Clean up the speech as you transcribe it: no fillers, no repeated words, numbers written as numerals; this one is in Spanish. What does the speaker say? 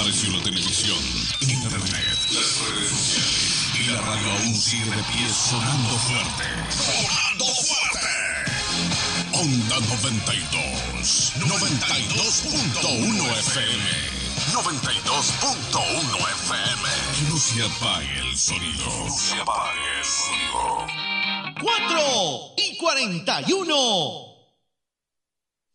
Desapareció la televisión, internet, las redes sociales y la radio aún sigue de pie sonando fuerte. ¡Sonando fuerte! Onda 92, 92.1 FM. 92.1 FM. Que no se apague el sonido. No se apague el sonido. 4:41.